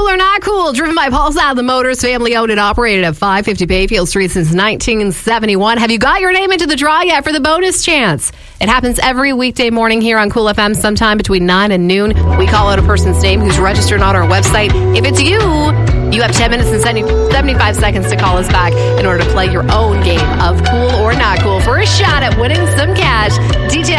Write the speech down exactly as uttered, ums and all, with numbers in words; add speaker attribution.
Speaker 1: or Not Cool, driven by Paul Sadler Motors, family owned and operated at five fifty Bayfield Street since nineteen seventy-one. Have you got your name into the draw yet for the bonus chance? It happens every weekday morning here on Cool F M sometime between nine and noon. We call out a person's name who's registered on our website. If it's you, you have ten minutes and seventy-five seconds to call us back in order to play your own game of Cool or Not Cool for a shot at winning some cash. D J